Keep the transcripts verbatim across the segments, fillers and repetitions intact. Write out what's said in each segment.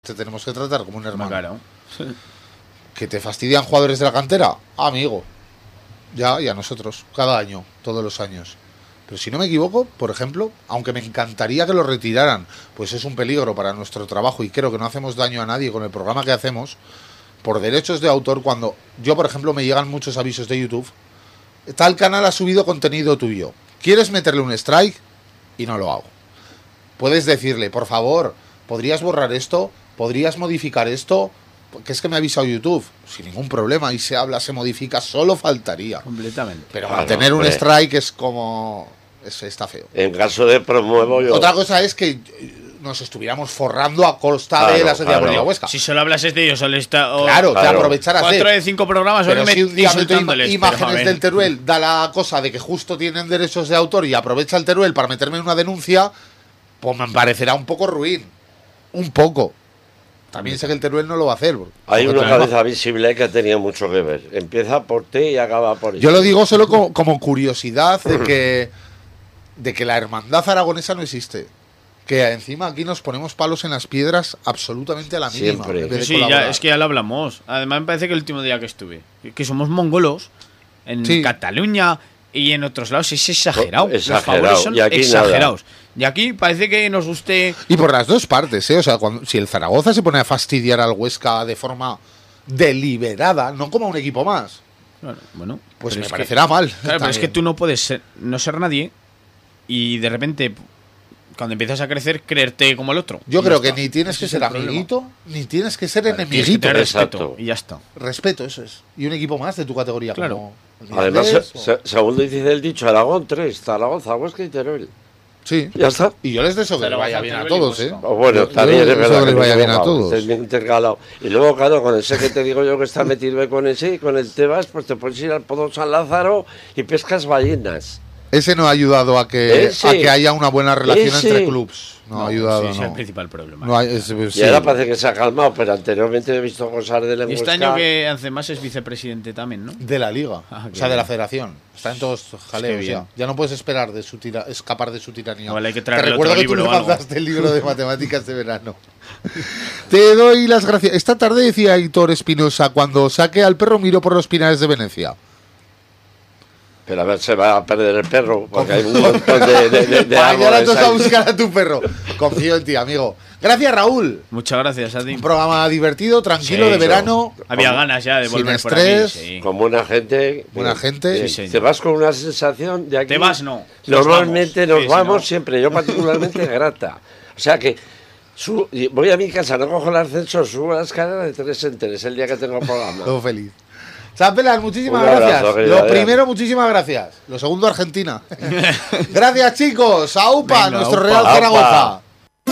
te tenemos que tratar como un hermano. Claro. ¿Que te fastidian jugadores de la cantera? Amigo. Ya, y a nosotros. Cada año, todos los años. Pero si no me equivoco, por ejemplo, aunque me encantaría que lo retiraran, pues es un peligro para nuestro trabajo y creo que no hacemos daño a nadie con el programa que hacemos, por derechos de autor, cuando yo, por ejemplo, me llegan muchos avisos de YouTube, tal canal ha subido contenido tuyo. ¿Quieres meterle un strike? Y no lo hago. Puedes decirle, por favor, ¿podrías borrar esto? ¿Podrías modificar esto? Porque es que me ha avisado YouTube. Sin ningún problema. Y se habla, se modifica, solo faltaría. Completamente. Pero Claro, mantener un hombre. strike es como... Es, está feo. En caso de promuevo yo. Otra cosa es que nos estuviéramos forrando a costa Claro, de la Sociedad claro. Bolívar Huesca. Si solo hablas de ellos, solo está. o Claro, Claro. te aprovecharás Cuatro de... de cinco programas Pero solo si un día meto insultándoles. im- pero, a imágenes ver. del Teruel, da la cosa de que justo tienen derechos de autor y aprovecha el Teruel para meterme en una denuncia, pues me parecerá un poco ruin. Un poco. También sé que el Teruel no lo va a hacer. Hay porque una tenemos- cabeza visible que tenía mucho que ver. Empieza por ti y acaba por Yo ella. lo digo solo como, como curiosidad de que, de que la hermandad aragonesa no existe. Que encima aquí nos ponemos palos en las piedras absolutamente a la mínima. Siempre. en vez de Sí, ya, colaborar. es que ya lo hablamos. Además, me parece que el último día que estuve, que somos mongolos en Sí. Cataluña y en otros lados, es exagerado. Oh, exagerado. Los favores son Y aquí exagerados. Y aquí parece que nos guste. Y por las dos partes, ¿eh? O sea, cuando, si el Zaragoza se pone a fastidiar al Huesca de forma deliberada, no como a un equipo más, Claro, bueno, pues pero me es parecerá mal. Que, claro, pero es que también. tú no puedes ser, no ser nadie y de repente, cuando empiezas a crecer, creerte como el otro. Yo Y creo ya que está. ni tienes Ese que es ser el problema. amiguito, ni tienes que ser Tienes que enemiguito. tener respeto Exacto. y ya está. Respeto, eso es. Y un equipo más de tu categoría. Claro. Como el Además, Mirandés, se- o- se- según dice el dicho, Aragón tres, Zaragoza, Huesca y Teruel. Sí. Ya está. Y yo les deseo que les Zaragoza, vaya bien a Teruel y todos, ¿eh? Huesca. O bueno, Yo- también yo es deseo verdad que les me vaya bien a equivocado, todos. es bien intercalado. Y luego, claro, con ese que te digo yo que está metido con ese y con el Tebas, pues te puedes ir al Pozo San Lázaro y pescas ballenas. Ese no ha ayudado a que, Ese. a que haya una buena relación Ese. entre clubs. No, ha ayudado, sí, ese es el no. principal problema. No hay- es- Y sí. ahora parece que se ha calmado, pero anteriormente he visto cosas de la Y este Huesca. año que hace más es vicepresidente también, ¿no? De la liga, Ah, o qué sea, de bien. la federación. Está en todos jaleos qué ya. bien. Ya no puedes esperar de su tira, escapar de su tiranía. Igual hay que Te traerle recuerdo otro que tú libro me o algo. mandaste el libro de matemáticas de verano. Te doy las gracias. Esta tarde decía Hitor Espinosa, cuando saque al perro miro por los pinares de Venecia. Pero a ver, se va a perder el perro, porque hay un montón de, de, de, de Mañana árboles te vas a ahí. buscar a tu perro. Confío en ti, amigo. Gracias, Raúl. Muchas gracias a ti. Un programa divertido, tranquilo, Sí, de eso. verano. Había ganas ya de Sin volver por estrés. aquí. Sí. Con buena gente. Buena gente. Sí, Sí, señor. te vas con una sensación de aquí. Te vas, no. Nos Normalmente vamos. nos Sí, sí, vamos no. siempre, yo particularmente grata. O sea que su- y voy a mi casa, no cojo el ascensor, subo la escalera de tres en tres el día que tengo programa. Todo feliz. Champelas, muchísimas Un abrazo, gracias. querido Lo Adrián. primero, muchísimas gracias. Lo segundo, Argentina. Gracias, chicos. ¡Aupa! Venga, Nuestro aupa. Real Aupa. Zaragoza.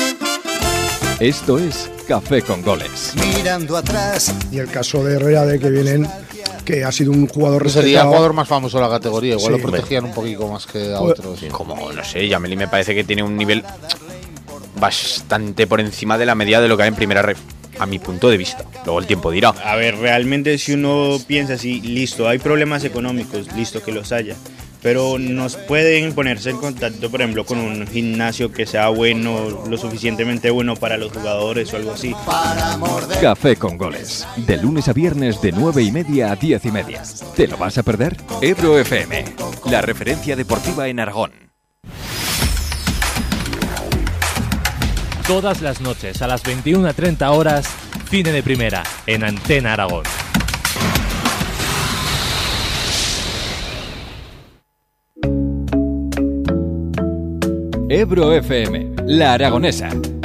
Esto es Café con Goles. mirando atrás. Y el caso de Herrera, de que vienen, que ha sido un jugador Sería el respetado. jugador más famoso de la categoría. Igual Sí. lo protegían un poquito más que a Joder. otros. Como, no sé, Yameli me parece que tiene un nivel bastante por encima de la media de lo que hay en primera red, a mi punto de vista. Luego el tiempo dirá. A ver, realmente si uno piensa así, listo, hay problemas económicos, listo que los haya, pero nos pueden ponerse en contacto, por ejemplo, con un gimnasio que sea bueno, lo suficientemente bueno para los jugadores o algo así. Café con Goles. De lunes a viernes de nueve y media a diez y media. ¿Te lo vas a perder? Ebro F M, la referencia deportiva en Aragón. Todas las noches a las veintiuna treinta horas, Cine de Primera, en Antena Aragón. Ebro F M, la aragonesa.